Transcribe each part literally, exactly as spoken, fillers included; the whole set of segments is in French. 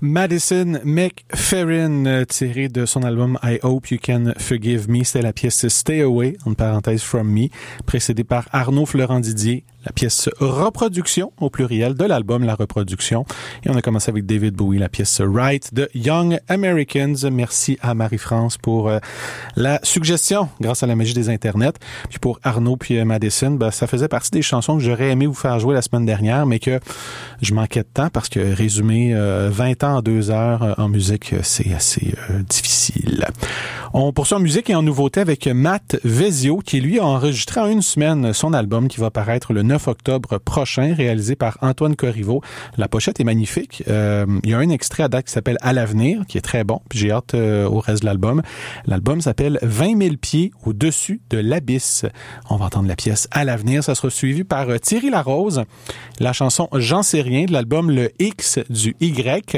Madison McFerrin, tiré de son album I Hope You Can Forgive Me. C'était la pièce Stay Away, en parenthèse From Me, précédée par Arnaud Florent-Didier, la pièce Reproduction, au pluriel, de l'album La Reproduction. Et on a commencé avec David Bowie, la pièce Right de Young Americans. Merci à Marie-France pour euh, la suggestion, grâce à la magie des internets. Puis pour Arnaud puis euh, Madison, ben, ça faisait partie des chansons que j'aurais aimé vous faire jouer la semaine dernière, mais que je manquais de temps parce que résumer euh, vingt ans en deux heures euh, en musique, c'est assez euh, difficile. On poursuit en musique et en nouveauté avec Matt Vezio, qui lui a enregistré en une semaine son album qui va paraître le neuf octobre prochain, réalisé par Antoine Corriveau. La pochette est magnifique. Euh, il y a un extrait à date qui s'appelle À l'avenir, qui est très bon, puis j'ai hâte euh, au reste de l'album. L'album s'appelle vingt mille pieds au-dessus de l'abysse. On va entendre la pièce À l'avenir. Ça sera suivi par euh, Thierry Larose, la chanson J'en sais rien de l'album Le X du Y,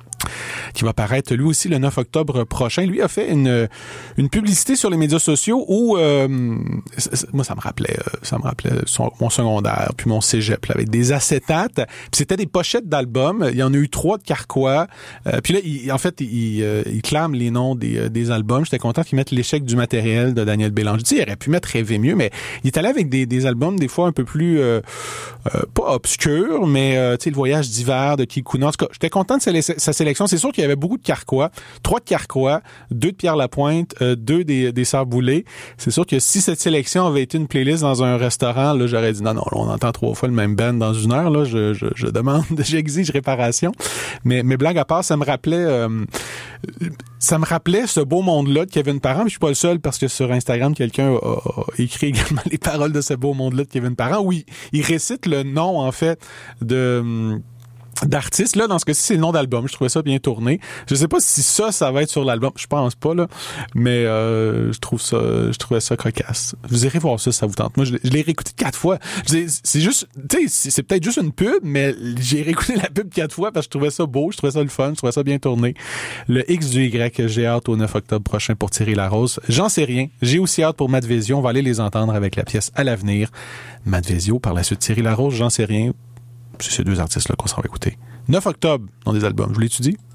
qui va paraître lui aussi le neuf octobre prochain. Lui a fait une une publicité sur les médias sociaux où euh, moi ça me rappelait euh, ça me rappelait son, mon secondaire puis mon cégep là, avec des acétates, puis c'était des pochettes d'albums. Il y en a eu trois de Carquois. Euh, puis là il, en fait il, euh, il clame les noms des des albums. J'étais content qu'ils mettent L'échec du matériel de Daniel Bélanger. Tu sais, il aurait pu mettre Rêver mieux, mais il est allé avec des des albums des fois un peu plus euh, euh, pas obscurs, mais euh, tu sais, Le voyage d'hiver de Kikuna. En tout cas, j'étais content de sa, sa sélection. C'est sûr qu'il y avait beaucoup de Carquois, trois de Carquois, deux de Pierre Lapointe, euh, deux des, des Sœurs Boulay. C'est sûr que si cette sélection avait été une playlist dans un restaurant, là, j'aurais dit non, non, là, on entend trois fois le même band dans une heure, là, je, je, je demande, j'exige réparation. Mais, mais blague à part, ça me rappelait, euh, ça me rappelait ce beau monde-là de Kevin Parent. Je suis pas le seul parce que sur Instagram, quelqu'un a, a écrit également les paroles de ce beau monde-là de Kevin Parent. Oui, il récite le nom, en fait, de, d'artistes. Là, dans ce cas-ci, c'est le nom d'album. Je trouvais ça bien tourné. Je sais pas si ça, ça va être sur l'album. Je pense pas, là. Mais euh, je trouve ça, je trouvais ça cocasse. Vous irez voir ça si ça vous tente. Moi, je l'ai, je l'ai réécouté quatre fois. C'est, c'est juste, tu sais, c'est, c'est peut-être juste une pub, mais j'ai réécouté la pub quatre fois parce que je trouvais ça beau, je trouvais ça le fun, je trouvais ça bien tourné. Le X du Y, j'ai hâte au neuf octobre prochain pour Thierry Larose. J'en sais rien. J'ai aussi hâte pour Matt Vezio. On va aller les entendre avec la pièce À l'avenir. Matt Vezio, par la suite Thierry Larose, J'en sais rien. C'est ces deux artistes-là qu'on s'en va écouter. neuf octobre, dans des albums. Je vous l'ai-tu dit?